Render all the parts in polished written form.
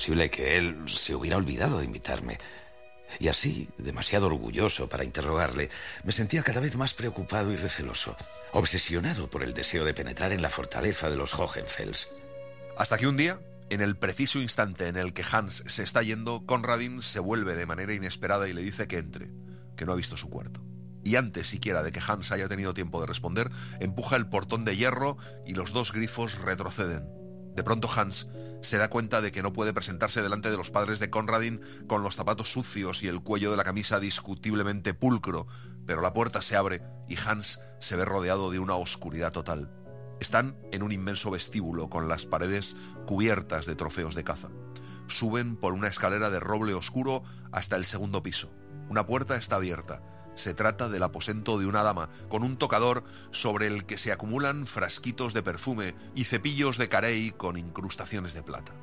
posible que él se hubiera olvidado de invitarme. Y así, demasiado orgulloso para interrogarle, me sentía cada vez más preocupado y receloso, obsesionado por el deseo de penetrar en la fortaleza de los Hohenfels. Hasta que un día, en el preciso instante en el que Hans se está yendo, Conradin se vuelve de manera inesperada y le dice que entre, que no ha visto su cuarto. Y antes siquiera de que Hans haya tenido tiempo de responder, empuja el portón de hierro y los dos grifos retroceden. De pronto Hans se da cuenta de que no puede presentarse delante de los padres de Conradin con los zapatos sucios y el cuello de la camisa discutiblemente pulcro, pero la puerta se abre y Hans se ve rodeado de una oscuridad total. Están en un inmenso vestíbulo con las paredes cubiertas de trofeos de caza. Suben por una escalera de roble oscuro hasta el segundo piso. Una puerta está abierta. Se trata del aposento de una dama, con un tocador sobre el que se acumulan frasquitos de perfume y cepillos de carey con incrustaciones de plata.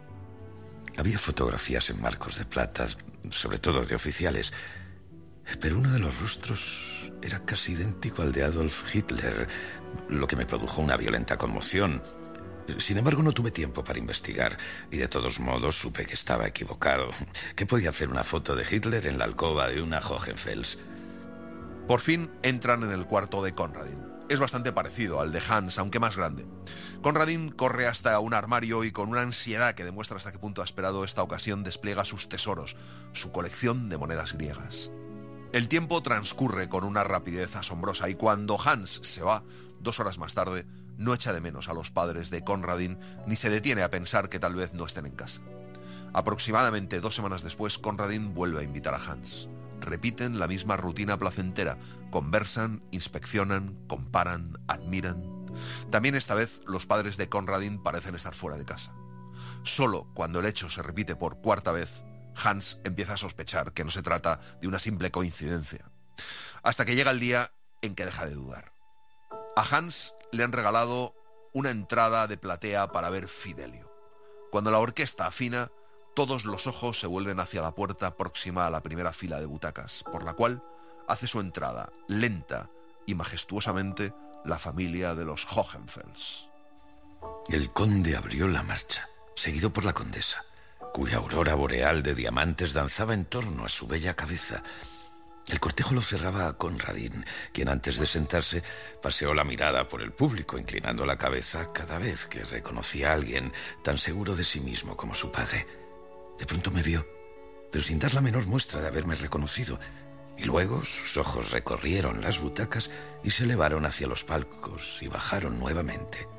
Había fotografías en marcos de plata, sobre todo de oficiales, pero uno de los rostros era casi idéntico al de Adolf Hitler, lo que me produjo una violenta conmoción. Sin embargo, no tuve tiempo para investigar y de todos modos supe que estaba equivocado. ¿Qué podía hacer una foto de Hitler en la alcoba de una Hohenfels? Por fin entran en el cuarto de Conradin. Es bastante parecido al de Hans, aunque más grande. Conradin corre hasta un armario y con una ansiedad que demuestra hasta qué punto ha esperado esta ocasión despliega sus tesoros, su colección de monedas griegas. El tiempo transcurre con una rapidez asombrosa y cuando Hans se va, 2 horas más tarde, no echa de menos a los padres de Conradin ni se detiene a pensar que tal vez no estén en casa. Aproximadamente 2 semanas después, Conradin vuelve a invitar a Hans. Repiten la misma rutina placentera, conversan, inspeccionan, comparan, admiran. También esta vez los padres de Conradin parecen estar fuera de casa. Solo cuando el hecho se repite por 4ª vez, Hans empieza a sospechar que no se trata de una simple coincidencia. Hasta que llega el día en que deja de dudar. A Hans le han regalado una entrada de platea para ver Fidelio. Cuando la orquesta afina, todos los ojos se vuelven hacia la puerta próxima a la primera fila de butacas, por la cual hace su entrada, lenta y majestuosamente, la familia de los Hohenfels. El conde abrió la marcha, seguido por la condesa, cuya aurora boreal de diamantes danzaba en torno a su bella cabeza. El cortejo lo cerraba a Conradin, quien antes de sentarse paseó la mirada por el público, inclinando la cabeza cada vez que reconocía a alguien tan seguro de sí mismo como su padre. De pronto me vio, pero sin dar la menor muestra de haberme reconocido, y luego sus ojos recorrieron las butacas y se elevaron hacia los palcos y bajaron nuevamente.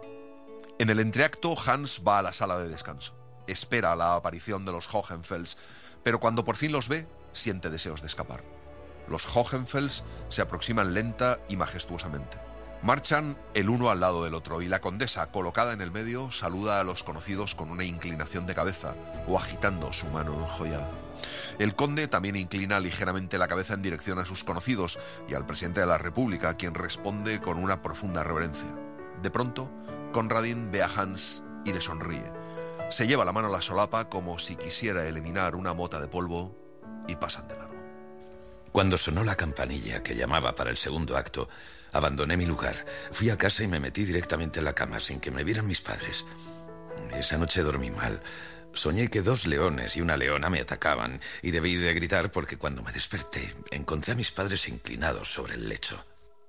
En el entreacto, Hans va a la sala de descanso. Espera la aparición de los Hohenfels, pero cuando por fin los ve, siente deseos de escapar. Los Hohenfels se aproximan lenta y majestuosamente. Marchan el uno al lado del otro y la condesa, colocada en el medio, saluda a los conocidos con una inclinación de cabeza o agitando su mano enjollada. El conde también inclina ligeramente la cabeza en dirección a sus conocidos y al presidente de la República, quien responde con una profunda reverencia. De pronto, Conradin ve a Hans y le sonríe. Se lleva la mano a la solapa como si quisiera eliminar una mota de polvo y pasan de largo. Cuando sonó la campanilla que llamaba para el segundo acto, abandoné mi lugar, fui a casa y me metí directamente en la cama sin que me vieran mis padres. Esa noche dormí mal. Soñé que 2 leones y una leona me atacaban y debí de gritar porque cuando me desperté encontré a mis padres inclinados sobre el lecho.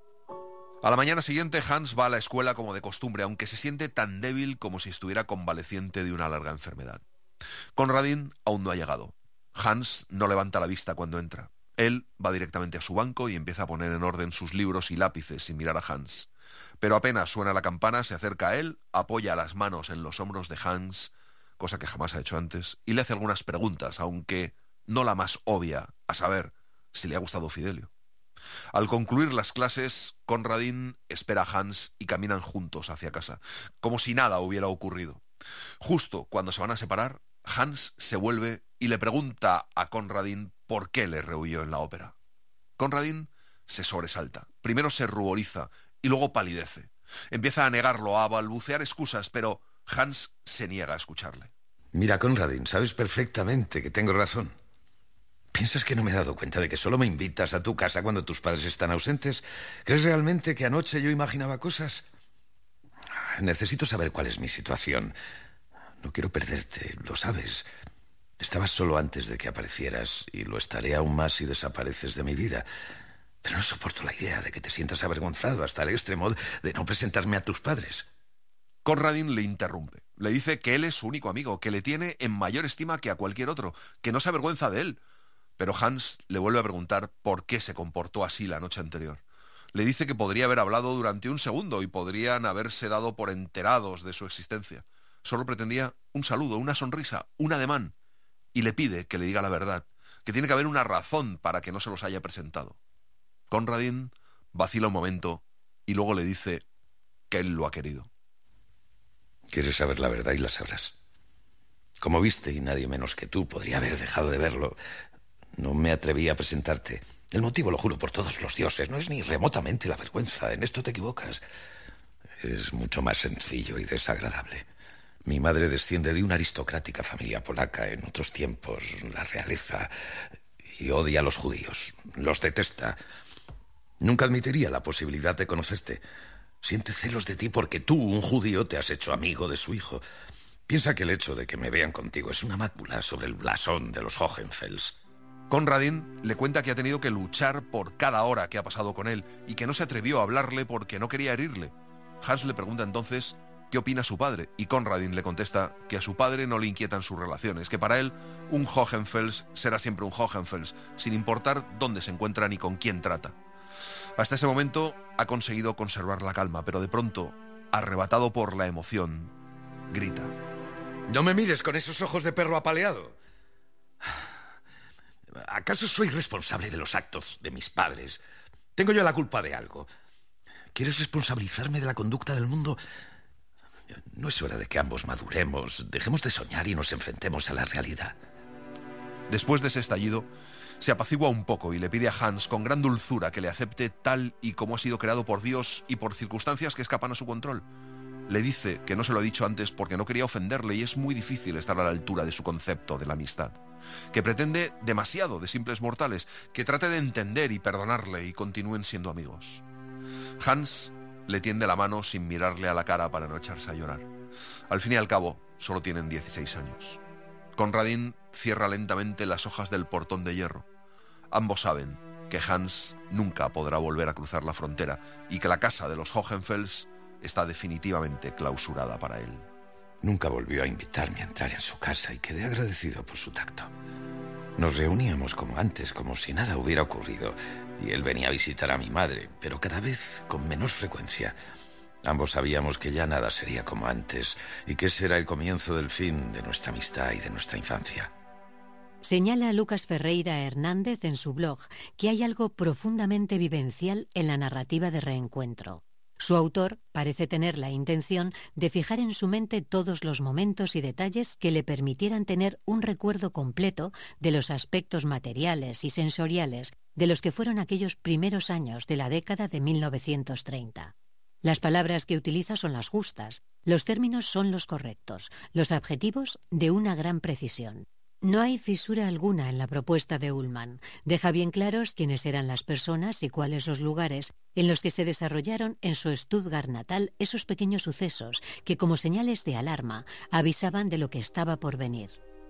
A la mañana siguiente, Hans va a la escuela como de costumbre, aunque se siente tan débil como si estuviera convaleciente de una larga enfermedad. Conradin aún no ha llegado. Hans no levanta la vista cuando entra. Él va directamente a su banco y empieza a poner en orden sus libros y lápices sin mirar a Hans. Pero apenas suena la campana, se acerca a él, apoya las manos en los hombros de Hans, cosa que jamás ha hecho antes, y le hace algunas preguntas, aunque no la más obvia, a saber si le ha gustado Fidelio. Al concluir las clases, Conradin espera a Hans y caminan juntos hacia casa, como si nada hubiera ocurrido. Justo cuando se van a separar, Hans se vuelve y le pregunta a Conradin por qué le rehuyó en la ópera. Conradin se sobresalta, primero se ruboriza y luego palidece. Empieza a negarlo, a balbucear excusas, pero Hans se niega a escucharle. Mira, Conradin, sabes perfectamente que tengo razón. ¿Piensas que no me he dado cuenta de que solo me invitas a tu casa cuando tus padres están ausentes? ¿Crees realmente que anoche yo imaginaba cosas? Necesito saber cuál es mi situación. No quiero perderte, lo sabes. Estabas solo antes de que aparecieras y lo estaré aún más si desapareces de mi vida. Pero no soporto la idea de que te sientas avergonzado hasta el extremo de no presentarme a tus padres. Conradin le interrumpe. Le dice que él es su único amigo, que le tiene en mayor estima que a cualquier otro, que no se avergüenza de él. Pero Hans le vuelve a preguntar por qué se comportó así la noche anterior. Le dice que podría haber hablado durante un segundo y podrían haberse dado por enterados de su existencia. Solo pretendía un saludo, una sonrisa, un ademán. Y le pide que le diga la verdad, que tiene que haber una razón para que no se los haya presentado. Conradin vacila un momento y luego le dice que él lo ha querido. ¿Quieres saber la verdad y la sabrás? Como viste, y nadie menos que tú podría haber dejado de verlo, no me atreví a presentarte. El motivo, lo juro por todos los dioses, no es ni remotamente la vergüenza. En esto te equivocas. Es mucho más sencillo y desagradable. Mi madre desciende de una aristocrática familia polaca en otros tiempos, la realeza, y odia a los judíos. Los detesta. Nunca admitiría la posibilidad de conocerte. Siente celos de ti porque tú, un judío, te has hecho amigo de su hijo. Piensa que el hecho de que me vean contigo es una mácula sobre el blasón de los Hohenfels. Conradin le cuenta que ha tenido que luchar por cada hora que ha pasado con él y que no se atrevió a hablarle porque no quería herirle. Hans le pregunta entonces qué opina su padre y Conradin le contesta que a su padre no le inquietan sus relaciones, que para él un Hohenfels será siempre un Hohenfels, sin importar dónde se encuentra ni con quién trata. Hasta ese momento ha conseguido conservar la calma, pero de pronto, arrebatado por la emoción, grita. No me mires con esos ojos de perro apaleado. ¿Acaso soy responsable de los actos de mis padres? ¿Tengo yo la culpa de algo? ¿Quieres responsabilizarme de la conducta del mundo? ¿No es hora de que ambos maduremos, dejemos de soñar y nos enfrentemos a la realidad? Después de ese estallido, se apacigua un poco y le pide a Hans con gran dulzura que le acepte tal y como ha sido creado por Dios y por circunstancias que escapan a su control. Le dice que no se lo ha dicho antes porque no quería ofenderle y es muy difícil estar a la altura de su concepto de la amistad. Que pretende demasiado de simples mortales, que trate de entender y perdonarle y continúen siendo amigos. Hans le tiende la mano sin mirarle a la cara para no echarse a llorar. Al fin y al cabo, solo tienen 16 años. Conradin cierra lentamente las hojas del portón de hierro. Ambos saben que Hans nunca podrá volver a cruzar la frontera y que la casa de los Hohenfels está definitivamente clausurada para él. Nunca volvió a invitarme a entrar en su casa y quedé agradecido por su tacto. Nos reuníamos como antes, como si nada hubiera ocurrido, y él venía a visitar a mi madre, pero cada vez con menor frecuencia. Ambos sabíamos que ya nada sería como antes y que ese era el comienzo del fin de nuestra amistad y de nuestra infancia. Señala a Lucas Ferreira Hernández en su blog que hay algo profundamente vivencial en la narrativa de Reencuentro. Su autor parece tener la intención de fijar en su mente todos los momentos y detalles que le permitieran tener un recuerdo completo de los aspectos materiales y sensoriales de los que fueron aquellos primeros años de la década de 1930. Las palabras que utiliza son las justas, los términos son los correctos, los adjetivos de una gran precisión. No hay fisura alguna en la propuesta de Ullmann. Deja bien claros quiénes eran las personas y cuáles los lugares en los que se desarrollaron en su Stuttgart natal esos pequeños sucesos que, como señales de alarma, avisaban de lo que estaba por venir.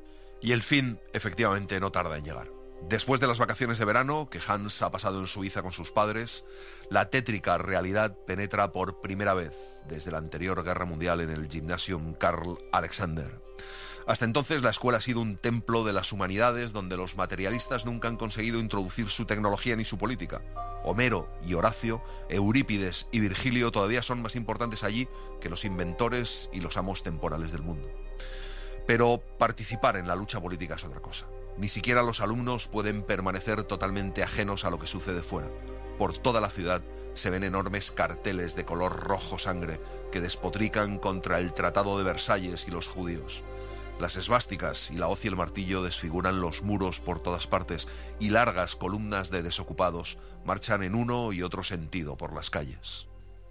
Y el fin, efectivamente, no tarda en llegar. Después de las vacaciones de verano, que Hans ha pasado en Suiza con sus padres, la tétrica realidad penetra por primera vez desde la anterior guerra mundial en el Gymnasium Karl Alexander. Hasta entonces la escuela ha sido un templo de las humanidades donde los materialistas nunca han conseguido introducir su tecnología ni su política. Homero y Horacio, Eurípides y Virgilio todavía son más importantes allí que los inventores y los amos temporales del mundo. Pero participar en la lucha política es otra cosa. Ni siquiera los alumnos pueden permanecer totalmente ajenos a lo que sucede fuera. Por toda la ciudad se ven enormes carteles de color rojo sangre que despotrican contra el Tratado de Versalles y los judíos. Las esvásticas y la hoz y el martillo desfiguran los muros por todas partes y largas columnas de desocupados marchan en uno y otro sentido por las calles.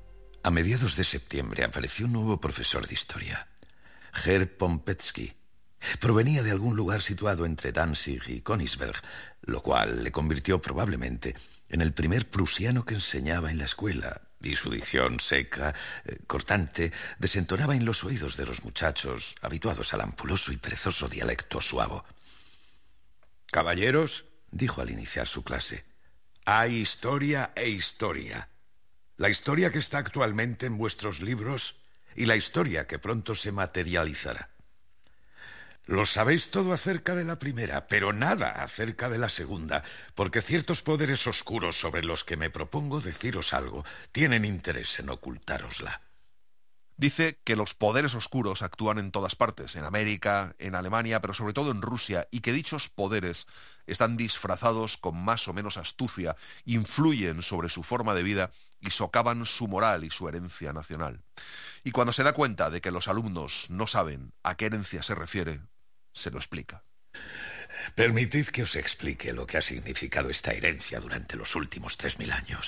A mediados de septiembre apareció un nuevo profesor de historia, Herr Pompetsky. Provenía de algún lugar situado entre Danzig y Königsberg, lo cual le convirtió probablemente en el primer prusiano que enseñaba en la escuela y su dicción seca, cortante, desentonaba en los oídos de los muchachos, habituados al ampuloso y perezoso dialecto suavo. «Caballeros», dijo al iniciar su clase, «hay historia e historia. La historia que está actualmente en vuestros libros y la historia que pronto se materializará. Lo sabéis todo acerca de la primera, pero nada acerca de la segunda, porque ciertos poderes oscuros sobre los que me propongo deciros algo tienen interés en ocultárosla». Dice que los poderes oscuros actúan en todas partes, en América, en Alemania, pero sobre todo en Rusia, y que dichos poderes están disfrazados con más o menos astucia, influyen sobre su forma de vida y socavan su moral y su herencia nacional. Y cuando se da cuenta de que los alumnos no saben a qué herencia se refiere, se lo explica. Permitid que os explique lo que ha significado esta herencia durante los últimos 3000 años.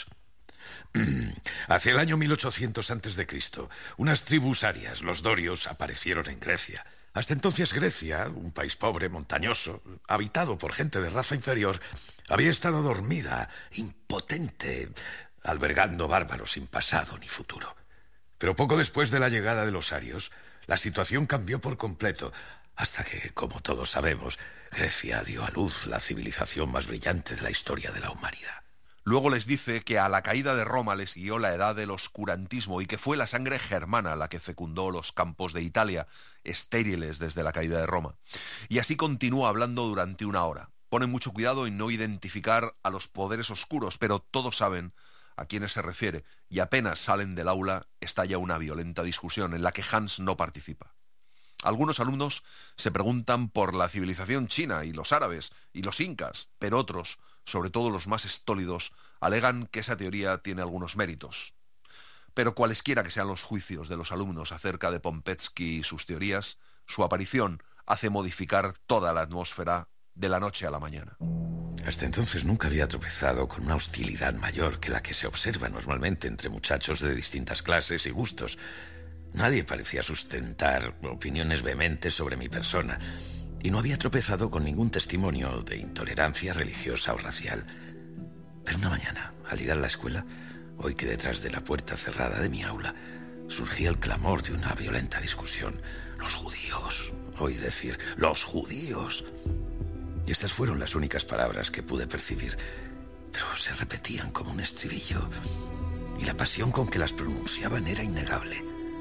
Hacia el año 1800 a.C., unas tribus arias, los dorios, aparecieron en Grecia. Hasta entonces Grecia, un país pobre, montañoso, habitado por gente de raza inferior, había estado dormida, impotente, albergando bárbaros sin pasado ni futuro. Pero poco después de la llegada de los arios, la situación cambió por completo, hasta que, como todos sabemos, Grecia dio a luz la civilización más brillante de la historia de la humanidad. Luego les dice que a la caída de Roma les siguió la edad del oscurantismo y que fue la sangre germana la que fecundó los campos de Italia, estériles desde la caída de Roma. Y así continúa hablando durante 1 hora. Pone mucho cuidado en no identificar a los poderes oscuros, pero todos saben a quiénes se refiere, y apenas salen del aula estalla una violenta discusión en la que Hans no participa. Algunos alumnos se preguntan por la civilización china y los árabes y los incas, pero otros, sobre todo los más estólidos, alegan que esa teoría tiene algunos méritos. Pero cualesquiera que sean los juicios de los alumnos acerca de Pompedsky y sus teorías, su aparición hace modificar toda la atmósfera de la noche a la mañana. Hasta entonces nunca había tropezado con una hostilidad mayor que la que se observa normalmente entre muchachos de distintas clases y gustos. Nadie parecía sustentar opiniones vehementes sobre mi persona, y no había tropezado con ningún testimonio de intolerancia religiosa o racial. Pero una mañana, al llegar a la escuela, oí que detrás de la puerta cerrada de mi aula surgía el clamor de una violenta discusión. «Los judíos», oí decir, «los judíos». Y estas fueron las únicas palabras que pude percibir, pero se repetían como un estribillo, y la pasión con que las pronunciaban era innegable.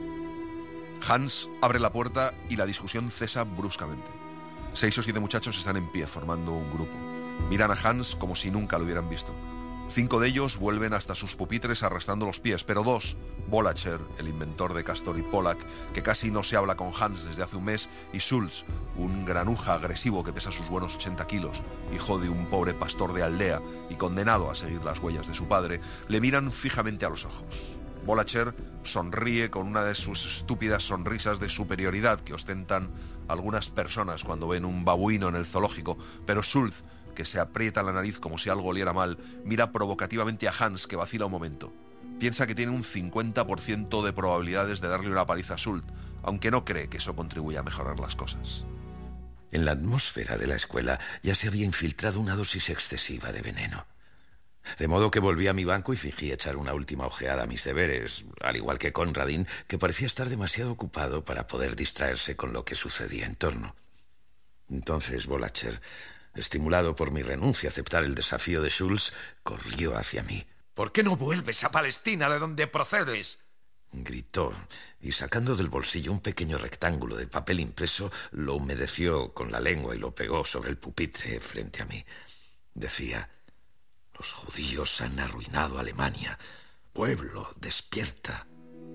Hans abre la puerta y la discusión cesa bruscamente. 6 o 7 muchachos están en pie formando un grupo. Miran a Hans como si nunca lo hubieran visto. 5 de ellos vuelven hasta sus pupitres arrastrando los pies, pero 2, Volacher, el inventor de Castor y Pollack, que casi no se habla con Hans desde hace un mes, y Schulz, un granuja agresivo que pesa sus buenos 80 kilos, hijo de un pobre pastor de aldea y condenado a seguir las huellas de su padre, le miran fijamente a los ojos. Volacher sonríe con una de sus estúpidas sonrisas de superioridad que ostentan algunas personas cuando ven un babuino en el zoológico, pero Schulz, que se aprieta la nariz como si algo oliera mal, mira provocativamente a Hans, que vacila un momento. Piensa que tiene un 50% de probabilidades de darle una paliza a Schulz, aunque no cree que eso contribuya a mejorar las cosas. En la atmósfera de la escuela ya se había infiltrado una dosis excesiva de veneno. De modo que volví a mi banco y fingí echar una última ojeada a mis deberes, al igual que Conradin, que parecía estar demasiado ocupado para poder distraerse con lo que sucedía en torno. Entonces Volacher, estimulado por mi renuncia a aceptar el desafío de Schulz, corrió hacia mí. «¿Por qué no vuelves a Palestina, de donde procedes?», gritó, y sacando del bolsillo un pequeño rectángulo de papel impreso, lo humedeció con la lengua y lo pegó sobre el pupitre frente a mí. Decía: «Los judíos han arruinado a Alemania. Pueblo, despierta».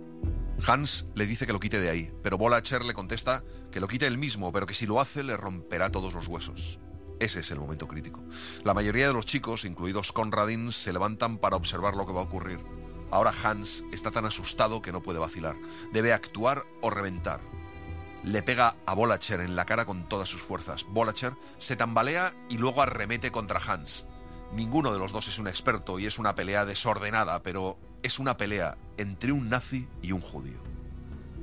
Hans le dice que lo quite de ahí, pero Volacher le contesta que lo quite él mismo, pero que si lo hace le romperá todos los huesos. Ese es el momento crítico. La mayoría de los chicos, incluidos Conradin, se levantan para observar lo que va a ocurrir. Ahora Hans está tan asustado que no puede vacilar. Debe actuar o reventar. Le pega a Volacher en la cara con todas sus fuerzas. Volacher se tambalea y luego arremete contra Hans. Ninguno de los dos es un experto y es una pelea desordenada, pero es una pelea entre un nazi y un judío.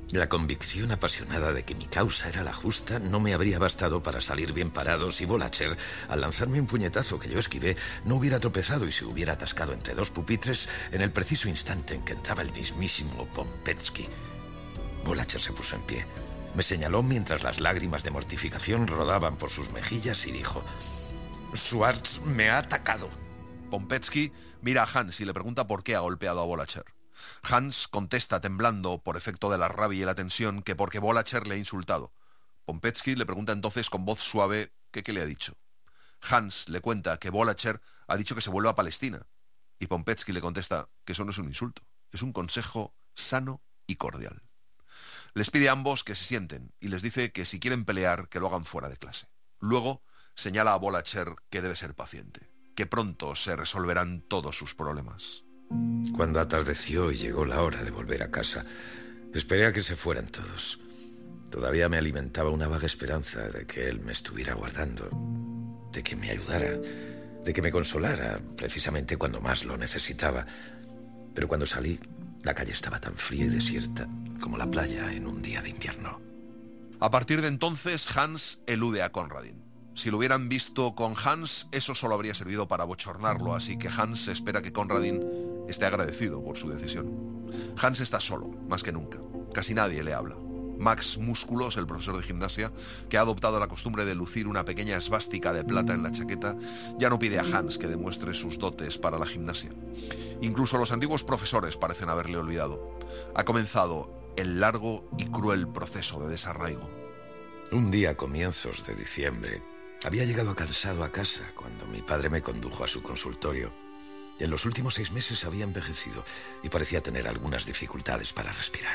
La convicción apasionada de que mi causa era la justa no me habría bastado para salir bien parado si Volacher, al lanzarme un puñetazo que yo esquivé, no hubiera tropezado y se hubiera atascado entre dos pupitres en el preciso instante en que entraba el mismísimo Pompetsky. Volacher se puso en pie. Me señaló mientras las lágrimas de mortificación rodaban por sus mejillas y dijo: «Schwartz me ha atacado». Pompetsky mira a Hans y le pregunta por qué ha golpeado a Volacher. Hans contesta temblando por efecto de la rabia y la tensión que porque Volacher le ha insultado. Pompetsky le pregunta entonces con voz suave qué le ha dicho. Hans le cuenta que Volacher ha dicho que se vuelva a Palestina y Pompetsky le contesta que eso no es un insulto, es un consejo sano y cordial. Les pide a ambos que se sienten y les dice que si quieren pelear que lo hagan fuera de clase. Luego señala a Volacher que debe ser paciente, que pronto se resolverán todos sus problemas. Cuando atardeció y llegó la hora de volver a casa, esperé a que se fueran todos. Todavía me alimentaba una vaga esperanza de que él me estuviera guardando, de que me ayudara, de que me consolara, precisamente cuando más lo necesitaba. Pero cuando salí, la calle estaba tan fría y desierta como la playa en un día de invierno. A partir de entonces, Hans elude a Conradin. Si lo hubieran visto con Hans, eso solo habría servido para abochornarlo, así que Hans espera que Conradin esté agradecido por su decisión. Hans está solo, más que nunca. Casi nadie le habla. Max Músculos, el profesor de gimnasia, que ha adoptado la costumbre de lucir una pequeña esvástica de plata en la chaqueta, ya no pide a Hans que demuestre sus dotes para la gimnasia. Incluso los antiguos profesores parecen haberle olvidado. Ha comenzado el largo y cruel proceso de desarraigo. Un día a comienzos de diciembre, había llegado cansado a casa cuando mi padre me condujo a su consultorio. En los últimos 6 meses había envejecido y parecía tener algunas dificultades para respirar.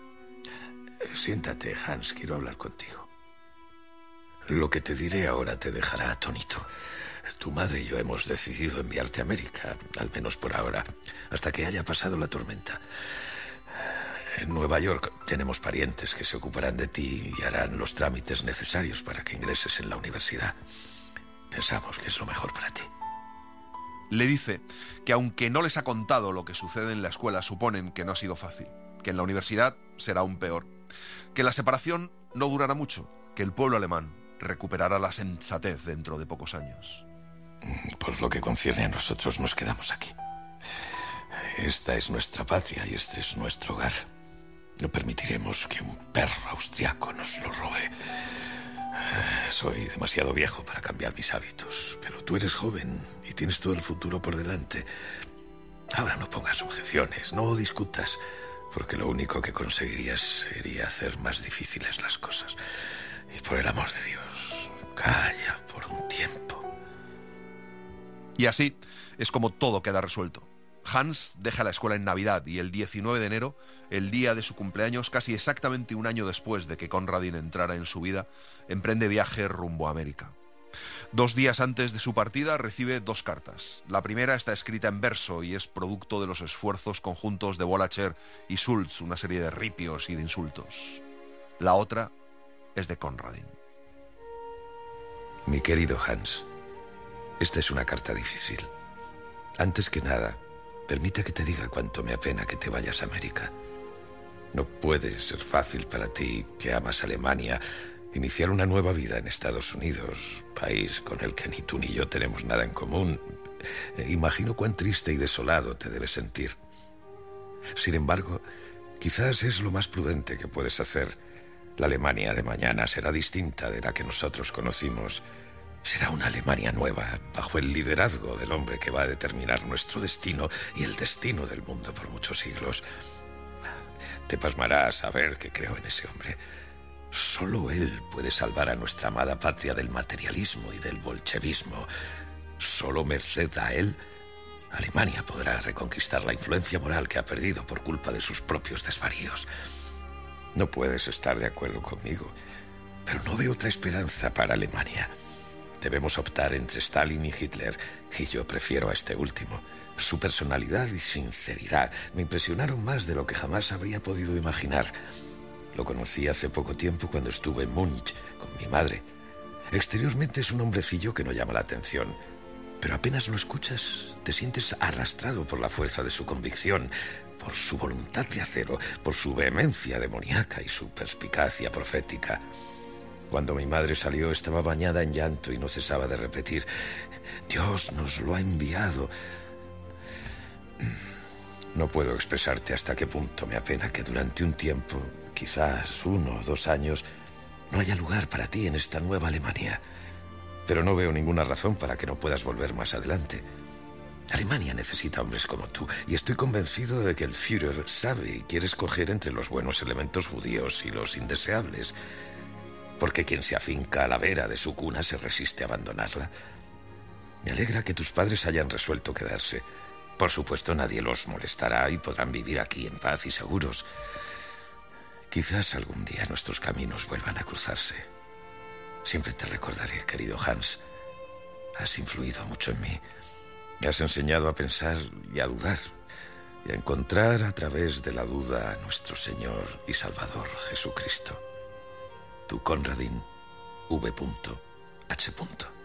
Siéntate, Hans, quiero hablar contigo. Lo que te diré ahora te dejará atónito. Tu madre y yo hemos decidido enviarte a América, al menos por ahora, hasta que haya pasado la tormenta. En Nueva York tenemos parientes que se ocuparán de ti y harán los trámites necesarios para que ingreses en la universidad. Pensamos que es lo mejor para ti. Le dice que aunque no les ha contado lo que sucede en la escuela, suponen que no ha sido fácil, que en la universidad será aún peor, que la separación no durará mucho, que el pueblo alemán recuperará la sensatez dentro de pocos años. Por lo que concierne a nosotros, nos quedamos aquí. Esta es nuestra patria y este es nuestro hogar. No permitiremos que un perro austriaco nos lo robe. Soy demasiado viejo para cambiar mis hábitos, pero tú eres joven y tienes todo el futuro por delante. Ahora no pongas objeciones, no discutas, porque lo único que conseguirías sería hacer más difíciles las cosas. Y por el amor de Dios, calla por un tiempo. Y así es como todo queda resuelto. Hans deja la escuela en Navidad y el 19 de enero, el día de su cumpleaños, casi exactamente un año después de que Conradin entrara en su vida, emprende viaje rumbo a América. 2 días antes de su partida recibe 2 cartas. La primera está escrita en verso y es producto de los esfuerzos conjuntos de Volacher y Schultz, una serie de ripios y de insultos. La otra es de Conradin. Mi querido Hans, esta es una carta difícil. Antes que nada, permite que te diga cuánto me apena que te vayas a América. No puede ser fácil para ti, que amas Alemania, iniciar una nueva vida en Estados Unidos, país con el que ni tú ni yo tenemos nada en común. Imagino cuán triste y desolado te debes sentir. Sin embargo, quizás es lo más prudente que puedes hacer. La Alemania de mañana será distinta de la que nosotros conocimos. Será una Alemania nueva, bajo el liderazgo del hombre que va a determinar nuestro destino y el destino del mundo por muchos siglos. Te pasmará saber que creo en ese hombre. Solo él puede salvar a nuestra amada patria del materialismo y del bolchevismo. Solo merced a él, Alemania podrá reconquistar la influencia moral que ha perdido por culpa de sus propios desvaríos. No puedes estar de acuerdo conmigo, pero no veo otra esperanza para Alemania. Debemos optar entre Stalin y Hitler, y yo prefiero a este último. Su personalidad y sinceridad me impresionaron más de lo que jamás habría podido imaginar. Lo conocí hace poco tiempo cuando estuve en Múnich con mi madre. Exteriormente es un hombrecillo que no llama la atención, pero apenas lo escuchas, te sientes arrastrado por la fuerza de su convicción, por su voluntad de acero, por su vehemencia demoníaca y su perspicacia profética. Cuando mi madre salió estaba bañada en llanto y no cesaba de repetir: Dios nos lo ha enviado. No puedo expresarte hasta qué punto me apena que durante un tiempo, quizás 1 o 2 años, no haya lugar para ti en esta nueva Alemania. Pero no veo ninguna razón para que no puedas volver más adelante. Alemania necesita hombres como tú, y estoy convencido de que el Führer sabe y quiere escoger entre los buenos elementos judíos y los indeseables, porque quien se afinca a la vera de su cuna se resiste a abandonarla. Me alegra que tus padres hayan resuelto quedarse. Por supuesto, nadie los molestará y podrán vivir aquí en paz y seguros. Quizás algún día nuestros caminos vuelvan a cruzarse. Siempre te recordaré, querido Hans. Has influido mucho en mí. Me has enseñado a pensar y a dudar, y a encontrar a través de la duda a nuestro Señor y Salvador Jesucristo. Tu Conradin, V.H.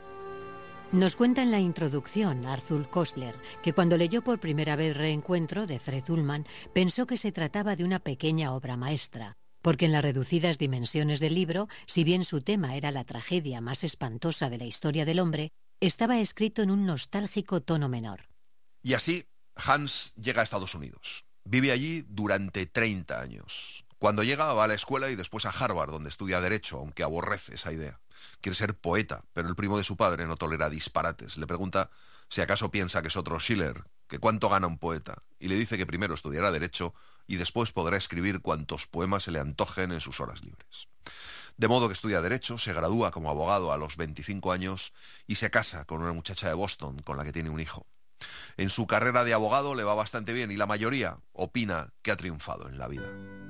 Nos cuenta en la introducción Arthur Koestler que cuando leyó por primera vez Reencuentro de Fred Ullman pensó que se trataba de una pequeña obra maestra, porque en las reducidas dimensiones del libro, si bien su tema era la tragedia más espantosa de la historia del hombre, estaba escrito en un nostálgico tono menor. Y así, Hans llega a Estados Unidos. Vive allí durante 30 años. Cuando llega, va a la escuela y después a Harvard, donde estudia Derecho, aunque aborrece esa idea. Quiere ser poeta, pero el primo de su padre no tolera disparates. Le pregunta si acaso piensa que es otro Schiller, que cuánto gana un poeta, y le dice que primero estudiará Derecho y después podrá escribir cuantos poemas se le antojen en sus horas libres. De modo que estudia Derecho, se gradúa como abogado a los 25 años y se casa con una muchacha de Boston con la que tiene un hijo. En su carrera de abogado le va bastante bien y la mayoría opina que ha triunfado en la vida.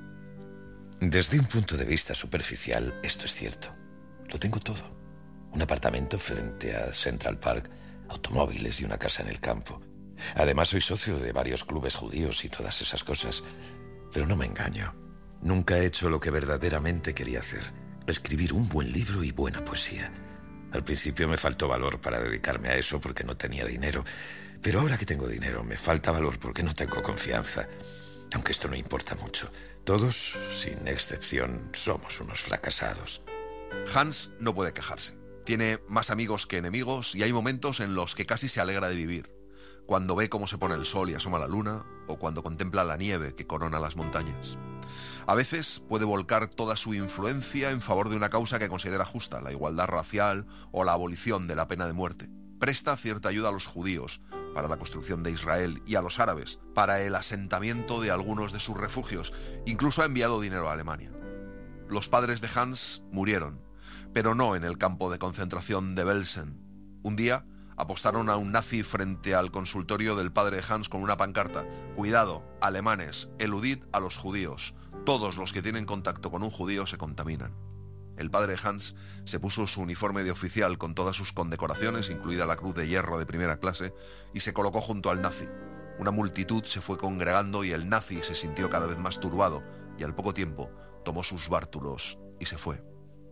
Desde un punto de vista superficial, esto es cierto. Lo tengo todo. Un apartamento frente a Central Park, automóviles y una casa en el campo. Además, soy socio de varios clubes judíos y todas esas cosas. Pero no me engaño. Nunca he hecho lo que verdaderamente quería hacer: escribir un buen libro y buena poesía. Al principio me faltó valor para dedicarme a eso porque no tenía dinero. Pero ahora que tengo dinero, me falta valor porque no tengo confianza. Aunque esto no importa mucho. Todos, sin excepción, somos unos fracasados. Hans no puede quejarse. Tiene más amigos que enemigos y hay momentos en los que casi se alegra de vivir. Cuando ve cómo se pone el sol y asoma la luna, o cuando contempla la nieve que corona las montañas. A veces puede volcar toda su influencia en favor de una causa que considera justa, la igualdad racial o la abolición de la pena de muerte. Presta cierta ayuda a los judíos para la construcción de Israel y a los árabes para el asentamiento de algunos de sus refugios. Incluso ha enviado dinero a Alemania. Los padres de Hans murieron, pero no en el campo de concentración de Belsen. Un día apostaron a un nazi frente al consultorio del padre de Hans con una pancarta: «Cuidado, alemanes, eludid a los judíos. Todos los que tienen contacto con un judío se contaminan». El padre de Hans se puso su uniforme de oficial con todas sus condecoraciones, incluida la Cruz de Hierro de primera clase, y se colocó junto al nazi. Una multitud se fue congregando y el nazi se sintió cada vez más turbado y al poco tiempo tomó sus bártulos y se fue.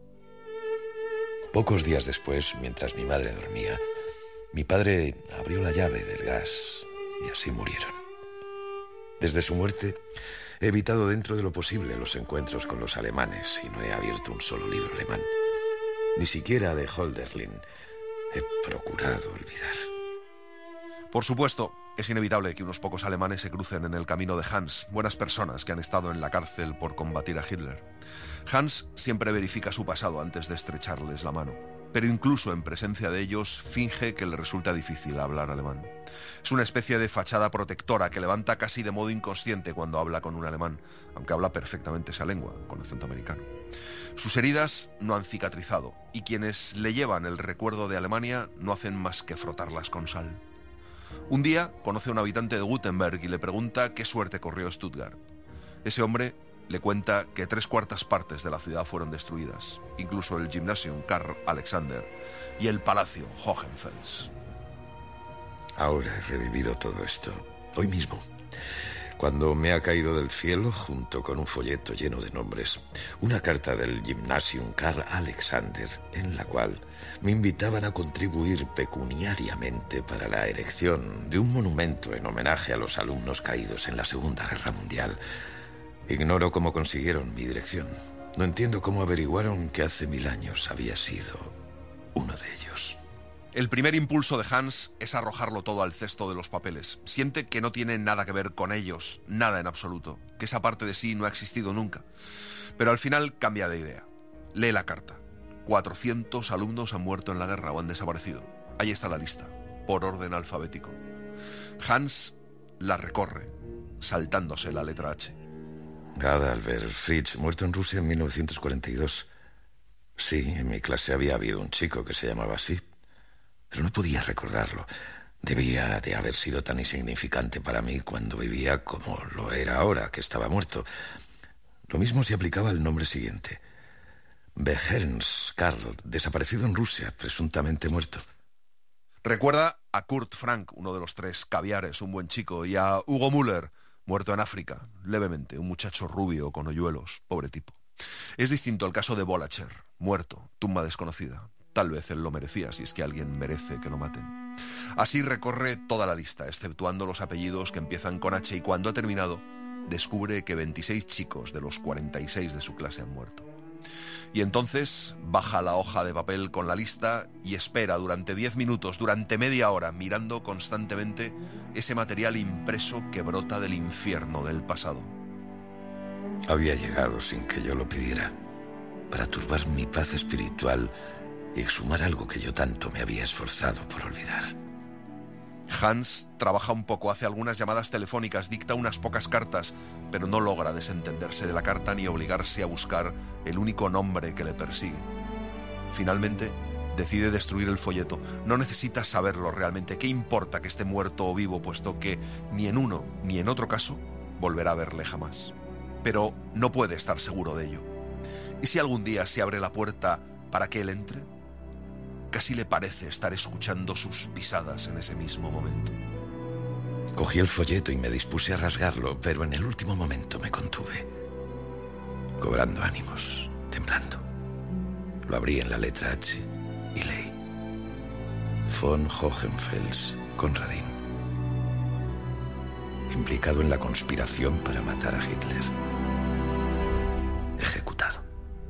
Pocos días después, mientras mi madre dormía, mi padre abrió la llave del gas y así murieron. Desde su muerte, he evitado dentro de lo posible los encuentros con los alemanes y no he abierto un solo libro alemán. Ni siquiera de Hölderlin he procurado olvidar. Por supuesto, es inevitable que unos pocos alemanes se crucen en el camino de Hans, buenas personas que han estado en la cárcel por combatir a Hitler. Hans siempre verifica su pasado antes de estrecharles la mano, pero incluso en presencia de ellos finge que le resulta difícil hablar alemán. Es una especie de fachada protectora que levanta casi de modo inconsciente cuando habla con un alemán, aunque habla perfectamente esa lengua, con acento americano. Sus heridas no han cicatrizado y quienes le llevan el recuerdo de Alemania no hacen más que frotarlas con sal. Un día conoce a un habitante de Gutenberg y le pregunta qué suerte corrió Stuttgart. Ese hombre le cuenta que 3/4 partes de la ciudad fueron destruidas, incluso el Gymnasium Karl Alexander y el Palacio Hohenfels. Ahora he revivido todo esto, hoy mismo. cuando me ha caído del cielo, junto con un folleto lleno de nombres, una carta del Gymnasium Karl Alexander, en la cual me invitaban a contribuir pecuniariamente para la erección de un monumento en homenaje a los alumnos caídos en la Segunda Guerra Mundial. Ignoro cómo consiguieron mi dirección. No entiendo cómo averiguaron que hace 1000 años había sido uno de ellos. El primer impulso de Hans es arrojarlo todo al cesto de los papeles. Siente que no tiene nada que ver con ellos, nada en absoluto, que esa parte de sí no ha existido nunca. Pero al final cambia de idea. Lee la carta. 400 alumnos han muerto en la guerra o han desaparecido. Ahí está la lista, por orden alfabético. Hans la recorre, saltándose la letra H. Adalbert Fritz, muerto en Rusia en 1942. Sí, en mi clase había habido un chico que se llamaba así. Pero no podía recordarlo. Debía de haber sido tan insignificante para mí cuando vivía como lo era ahora, que estaba muerto. Lo mismo se aplicaba al nombre siguiente. Behrens Karl, desaparecido en Rusia, presuntamente muerto. Recuerda a Kurt Frank, uno de los 3 caviares, un buen chico, y a Hugo Müller, muerto en África, levemente, un muchacho rubio con hoyuelos, pobre tipo. Es distinto el caso de Bolacher, muerto, tumba desconocida. Tal vez él lo merecía, si es que alguien merece que lo maten. Así recorre toda la lista, exceptuando los apellidos que empiezan con H, y cuando ha terminado, descubre que 26 chicos de los 46 de su clase han muerto. Y entonces baja la hoja de papel con la lista y espera durante 10 minutos, durante media hora, mirando constantemente ese material impreso que brota del infierno del pasado. Había llegado sin que yo lo pidiera, para turbar mi paz espiritual y exhumar algo que yo tanto me había esforzado por olvidar. Hans trabaja un poco, hace algunas llamadas telefónicas, dicta unas pocas cartas, pero no logra desentenderse de la carta ni obligarse a buscar el único nombre que le persigue. Finalmente, decide destruir el folleto. No necesita saberlo realmente. ¿Qué importa que esté muerto o vivo, puesto que ni en uno ni en otro caso volverá a verle jamás? Pero no puede estar seguro de ello. ¿Y si algún día se abre la puerta para que él entre? Casi le parece estar escuchando sus pisadas en ese mismo momento. Cogí el folleto y me dispuse a rasgarlo, pero en el último momento me contuve, cobrando ánimos, temblando. Lo abrí en la letra H y leí: von Hohenfels, Conradin, implicado en la conspiración para matar a Hitler, ejecutado.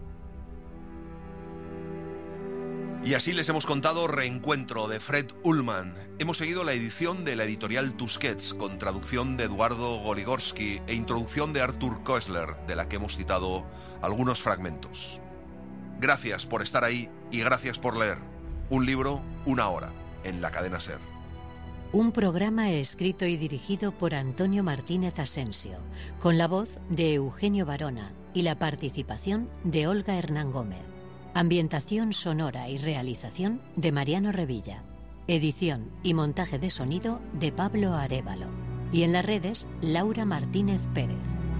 Y así les hemos contado Reencuentro, de Fred Ullman. Hemos seguido la edición de la editorial Tusquets, con traducción de Eduardo Goligorsky e introducción de Arthur Koestler, de la que hemos citado algunos fragmentos. Gracias por estar ahí y gracias por leer. Un libro, una hora, en la cadena SER. Un programa escrito y dirigido por Antonio Martínez Asensio, con la voz de Eugenio Barona y la participación de Olga Hernán Gómez. Ambientación sonora y realización de Mariano Revilla. Edición y montaje de sonido de Pablo Arévalo. Y en las redes, Laura Martínez Pérez.